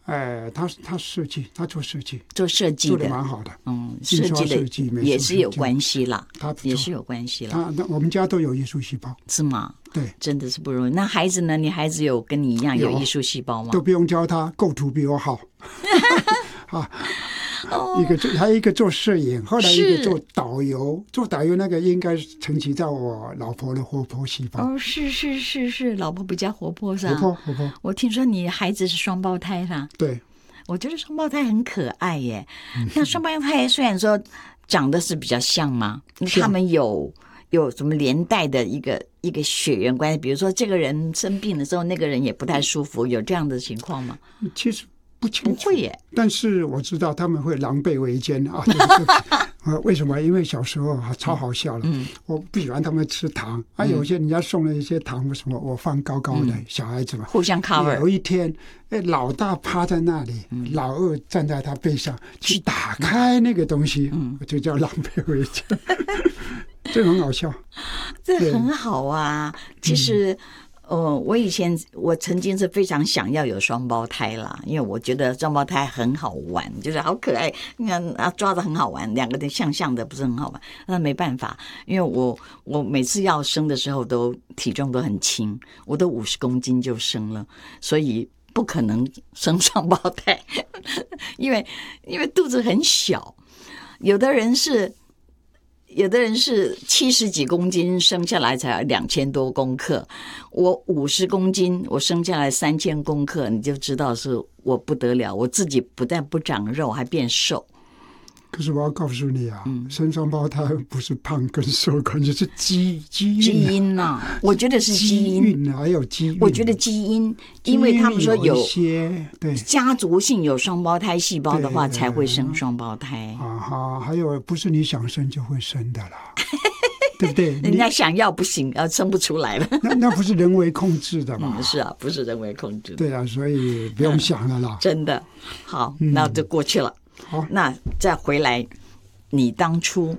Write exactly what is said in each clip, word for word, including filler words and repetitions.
哎，他他设计，他做设计， 做设计的做的蛮好的。 嗯，设计的也是有关系啦，他也是有关系啦。 他我们家都有艺术细胞， 是吗？ 对，真的是不容易。那孩子呢？你孩子有跟你一样有艺术细胞吗？ 都不用教他，构图比我好。啊，一个做还有一个做摄影，后来一个做导游。做导游那个应该承袭在我老婆的活泼细胞。 哦，是是是是，老婆比较活泼是吧？ 活泼活泼。 我听说你孩子是双胞胎啦。 对， 我觉得双胞胎很可爱耶。嗯、那双胞胎虽然说长得是比较像吗？他们有有什么连带的一个一个血缘关系？比如说这个人生病的时候，那个人也不太舒服，有这样的情况吗？ 其实不清楚， 不会耶。 但是我知道他们会狼狈为奸啊。啊，为什么？因为小时候啊，超好笑了。嗯，我不喜欢他们吃糖啊，有些人家送了一些糖，为什么我放高高的？嗯、小孩子嘛， 互相 cover。 有一天，哎，老大趴在那里，嗯、老二站在他背上，去打开那个东西，嗯、就叫狼狈为奸。这很好笑， 这很好啊。其实。嗯哦，我以前我曾经是非常想要有双胞胎啦，因为我觉得双胞胎很好玩，就是好可爱，你看啊抓的很好玩，两个人像像的不是很好玩。那没办法，因为我我每次要生的时候都体重都很轻，我都五十公斤就生了，所以不可能生双胞胎，因为因为肚子很小，有的人是。有的人是七十几公斤生下来才两千多公克，我五十公斤，我生下来三千公克，你就知道是我不得了，我自己不但不长肉，还变瘦。 可是我要告诉你啊，嗯、生双胞胎不是胖跟瘦，关键是基基因、啊。 基因呐、啊，我觉得是基因， 基因还有基因。 我觉得基因，因为他们说有些对家族性有双胞胎细胞的话，才会生双胞胎。 啊哈，还有不是你想生就会生的啦。对不对？ 人家想要不行，要生不出来了。 那那不是人为控制的嘛、 嗯？是啊，不是人为控制的。 对啊，所以不用想了啦。 嗯、真的，好，那就过去了。 好， 那再回来，你当初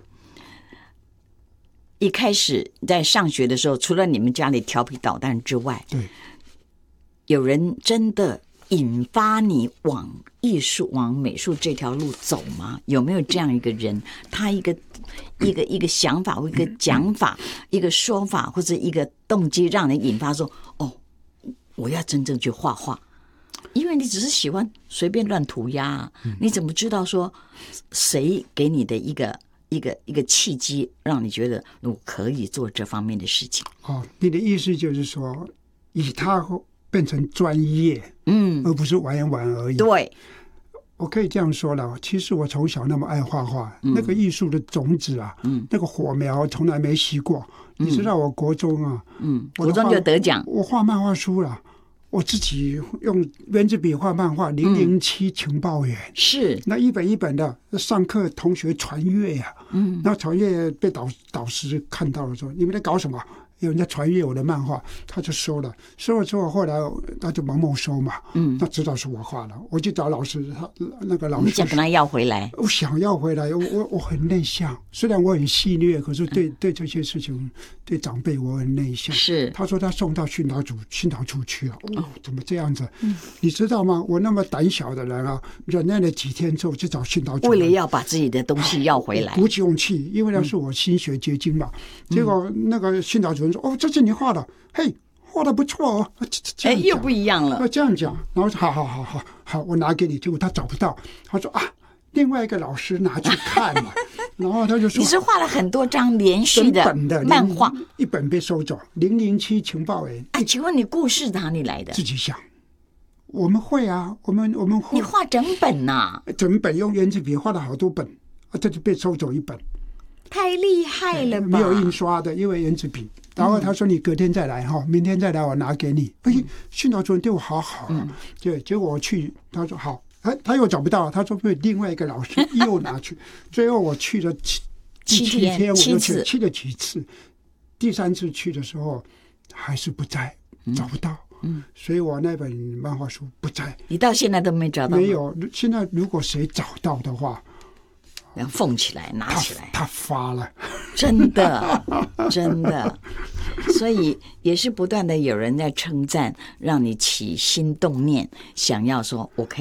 一开始在上学的时候，除了你们家里调皮捣蛋之外， 对， 有人真的引发你往艺术、往美术这条路走吗？有没有这样一个人？他一个一个一个想法，或一个讲法，一个说法，或者一个动机，让人引发说：“哦，我要真正去画画。”因为你只是喜欢随便乱涂鸦、啊，你怎么知道说谁给你的一个一个一个契机，让你觉得我可以做这方面的事情？ 哦，你的意思就是说，以它变成专业， 嗯， 而不是玩一玩而已。 对， 我可以这样说了。其实我从小那么爱画画，嗯、那个艺术的种子啊，嗯，那个火苗从来没熄过。嗯、你知道，我国中啊， 嗯，国中就得奖， 我画漫画书了。我自己用圆珠笔画漫画，零零七情报员、嗯、 是那一本一本的，上课同学传阅呀、啊，嗯，那传阅被导导师看到了说，你们在搞什么？有人在传阅我的漫画，他就收了，收了之后，后来他就猛猛收嘛，嗯，他知道是我画了，我就找老师，他那个老师， 你想跟他要回来， 我想要回来，我我我很内向，虽然我很戏谑，可是对、嗯、对这些事情，对长辈我很内向。 是， 他说他送到训导组训导处去了，哦，怎么这样子？嗯，你知道吗？我那么胆小的人啊，忍耐了几天之后就找训导组， 为了要把自己的东西要回来， 鼓起勇气，因为那是我心血结晶嘛。嗯、结果那个训导主任说：“哦，这是你画的，嘿，画的不错哦。” 哎，又不一样了。 要这样讲，然后好好好好好，我拿给你。结果他找不到，他说啊，另外一个老师拿去看了，然后他就说：“ 你是画了很多张连续的漫画， 一本被收走，零零七情报员。” 哎，请问你故事哪里来的？ 自己想。我们会啊，我们我们会。 你画整本呐、啊？ 整本用圆珠笔画了好多本，啊，这就被收走一本。太厉害了吧！ 没有印刷的，因为圆珠笔。然后他说：“你隔天再来哈，明天再来，我拿给你。”哎，训导主任对我好好啊。对，结果我去，他说好，他他又找不到，他说被另外一个老师又拿去。最后我去了七七天，我就去去了几次。第三次去的时候还是不在，找不到。嗯，所以我那本漫画书不在。 你到现在都没找到？ 没有。现在如果谁找到的话， 要缝起来拿起来。 他, 他发了， 真的真的。所以也是不断的有人在称赞，让你起心动念，想要说我可以